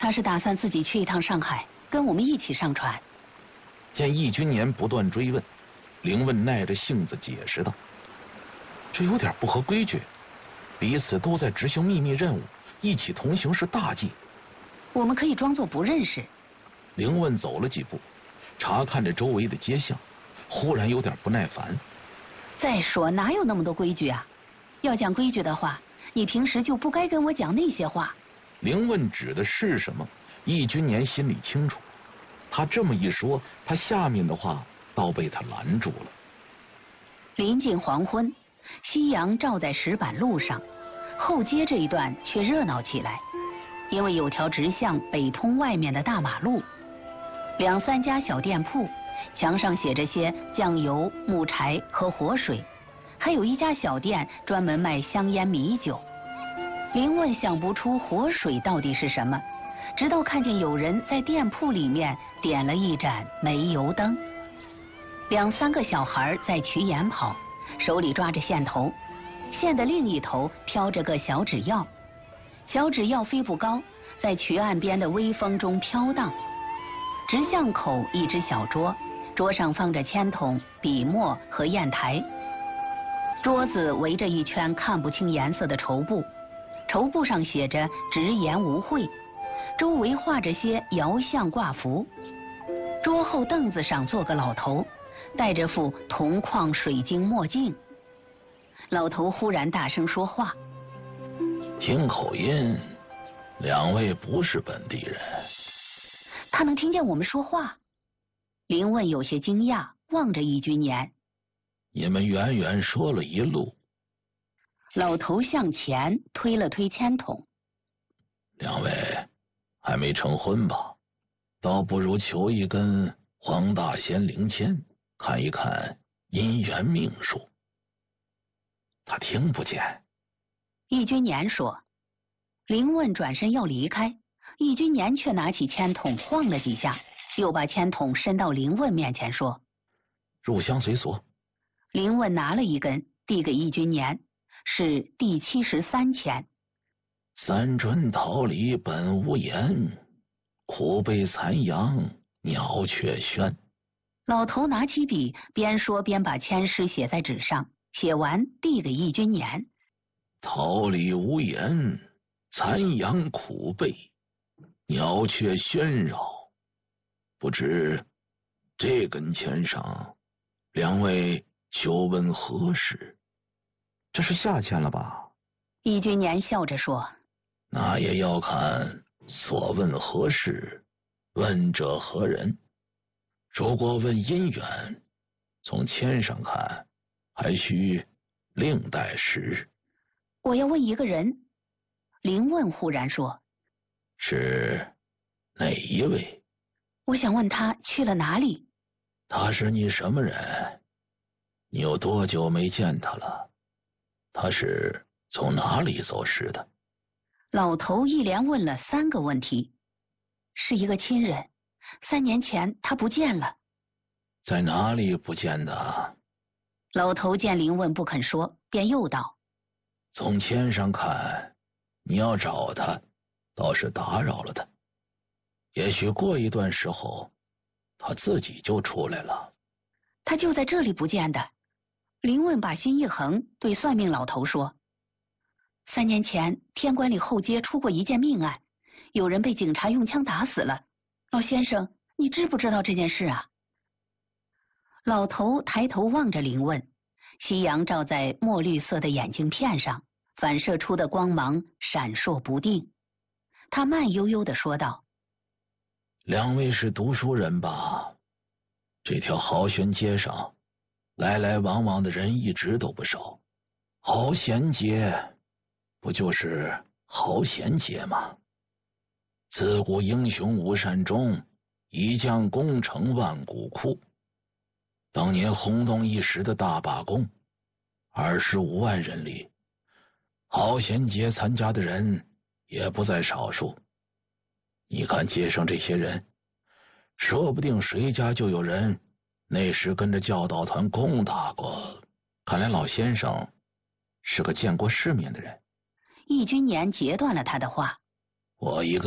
他是打算自己去一趟上海，跟我们一起上船。 见易君年不断追问，凌问耐着性子解释道：“这有点不合规矩，彼此都在执行秘密任务，一起同行是大忌。 我们可以装作不认识。” 凌问走了几步，查看着周围的街巷，忽然有点不耐烦。 再说哪有那么多规矩啊？要讲规矩的话，你平时就不该跟我讲那些话。 凌问指的是什么？易君年心里清楚，他这么一说，他下面的话倒被他拦住了。 临近黄昏，夕阳照在石板路上，后街这一段却热闹起来，因为有条直向北通外面的大马路，2、3家小店铺，墙上写着些酱油、木柴和活水，还有一家小店专门卖香烟米酒。凌问想不出活水到底是什么，直到看见有人在店铺里面点了一盏煤油灯。2、3个小孩在曲眼跑，手里抓着线头，线的另一头飘着个小纸鹞，小纸鹞飞不高，在渠岸边的微风中飘荡。直巷口一只小桌，桌上放着铅筒、笔墨和砚台，桌子围着一圈看不清颜色的绸布，绸布上写着直言无讳，周围画着些摇像挂符。桌后凳子上坐个老头，戴着副铜框水晶墨镜。老头忽然大声说话：“ 听口音，2位不是本地人。” 他能听见我们说话？凌问有些惊讶，望着易君年：“ 你们远远说了一路。” 老头向前推了推铅筒：“ 2位还没成婚吧？倒不如求一根黄大仙灵签，看一看姻缘命数。”他听不见。 易君年说。凌问转身要离开，易君年却拿起铅筒晃了几下，又把铅筒伸到凌问面前说：“ 入乡随俗。” 凌问拿了一根，递给易君年，是第73签。 三春桃李本无言，苦被残阳鸟却喧。 老头拿起笔，边说边把签诗写在纸上，写完递给易君年：“ 桃李无言，残阳苦被，鸟却喧扰。不知这根签上2位求问何事？”这是下签了吧？ 易君年笑着说：“ 那也要看所问何事，问者何人。如果问姻缘，从签上看，还需另待时日。” 我要问一个人。凌问忽然说：“ 是哪一位？” 我想问他去了哪里。 他是你什么人？你有多久没见他了？他是从哪里走失的？ 老头一连问了3个问题。是一个亲人，3年前他不见了。 在哪里不见的？ 老头见凌问不肯说，便又道：“ 从签上看，你要找他，倒是打扰了他。也许过一段时候，他自己就出来了。” 他就在这里不见的。凌问把心一横，对算命老头说：“3年前，天官里后街出过一件命案，有人被警察用枪打死了。老先生，你知不知道这件事啊？”老头抬头望着凌问，夕阳照在墨绿色的眼镜片上，反射出的光芒闪烁不定。他慢悠悠地说道 ：“2位是读书人吧？这条豪轩街上来来往往的人一直都不少。豪贤街不就是豪贤街吗？自古英雄无善终，一将功成万骨枯。当年轰动一时的大罢工，25万人里，豪贤节参加的人也不在少数。你看街上这些人，说不定谁家就有人那时跟着教导团攻打过。看来老先生是个见过世面的人。” 易君年截断了他的话：“ 我一个